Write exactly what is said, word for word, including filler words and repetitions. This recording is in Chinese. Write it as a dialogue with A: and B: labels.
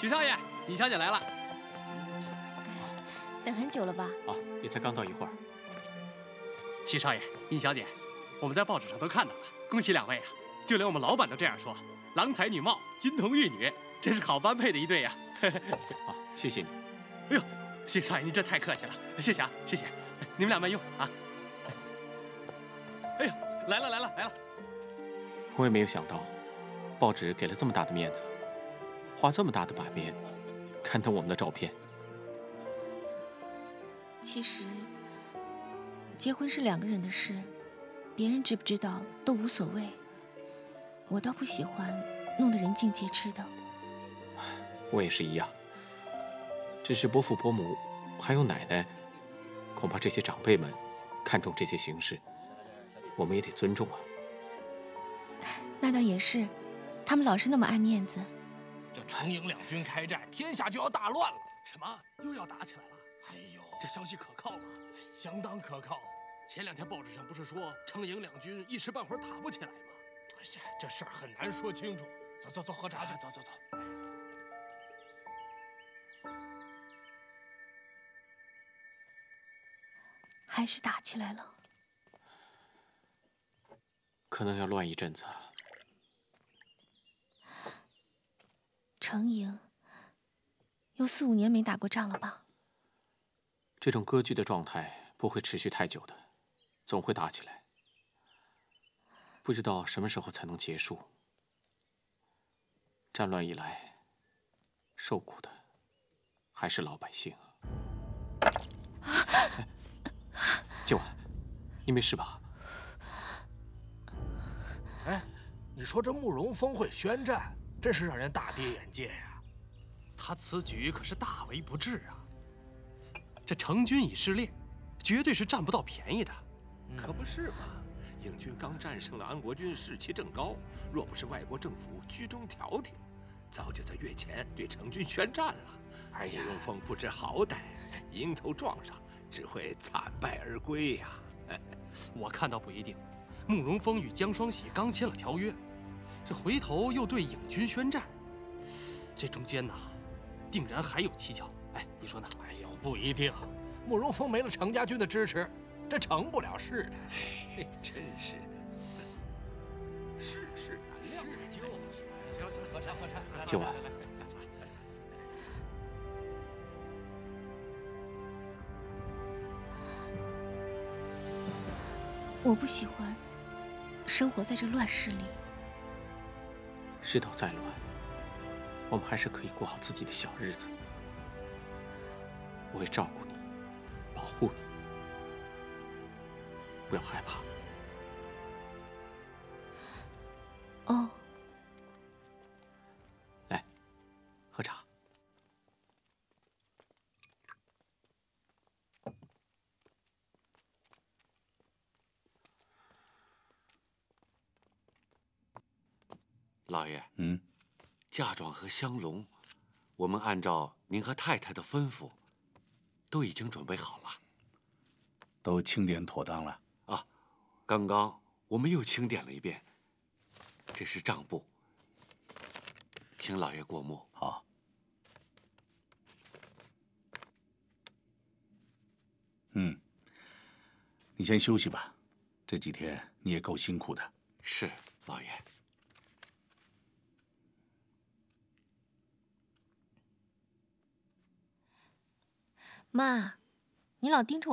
A: 许少爷，尹小姐来了。
B: 等很久了吧？
C: 啊，也才刚到一会儿。
A: 许少爷，尹小姐，我们在报纸上都看到了，恭喜两位啊！就连我们老板都这样说，郎才女貌，金童玉女，真是好般配的一对呀！
C: 啊，谢谢你。
A: 哎呦，许少爷，您这太客气了，谢谢啊，谢谢。你们俩慢用啊。哎呦，来了来了来了！
C: 我也没有想到，报纸给了这么大的面子，花这么大的版面刊登我们的照片。
B: 其实，结婚是两个人的事，别人知不知道都无所谓。我倒不喜欢弄得人尽皆知的。
C: 我也是一样，只是伯父伯母还有奶奶，恐怕这些长辈们看重这些形式，我们也得尊重啊。
B: 那倒也是，他们老是那么爱面子。
D: 这程营两军开战，天下就要大乱了。
A: 什么？又要打起来了？
D: 哎呦，
A: 这消息可靠吗？
D: 相当可靠。
A: 前两天报纸上不是说程营两军一时半会儿打不起来吗？
D: 哎呀，这事儿很难说清楚。走走走，喝茶去。
A: 走走走。
B: 还是打起来了。
C: 可能要乱一阵子。
B: 程营有四五年没打过仗了吧？
C: 这种割据的状态不会持续太久的，总会打起来。不知道什么时候才能结束。战乱以来，受苦的还是老百姓。哎，静婉，你没事吧？
D: 哎，你说这慕容峰会宣战，真是让人大跌眼镜呀！
A: 他此举可是大为不智啊！这程军已失列，绝对是占不到便宜的。
D: 嗯、
E: 可不是嘛？英军刚战胜了安国军，士气正高，若不是外国政府居中调停，早就在月前对程军宣战了。
D: 哎呀，
E: 慕容峰不知好歹，迎头撞上，只会惨败而归呀！
A: 我看到不一定。慕容峰与江双喜刚签了条约，这回头又对影军宣战，这中间呐，定然还有蹊跷。哎，你说呢？
D: 哎呦，不一定。慕容峰没了程家军的支持，这成不了事的。
E: 哎，真是的，世事难料。
D: 是就是。行行，喝茶喝茶。
C: 静婉，
B: 我不喜欢生活在这乱世里。
C: 世道再乱，我们还是可以过好自己的小日子。我会照顾你，保护你，不要害怕。
B: 哦，
C: 来，喝茶。
E: 老爷，
F: 嗯，
E: 嫁妆和香笼，我们按照您和太太的吩咐，都已经准备好了。
F: 都清点妥当了
E: 啊，刚刚我们又清点了一遍。这是账簿，请老爷过目。
F: 好。嗯，你先休息吧，这几天你也够辛苦的。
E: 是，老爷。
B: 妈，你老盯着我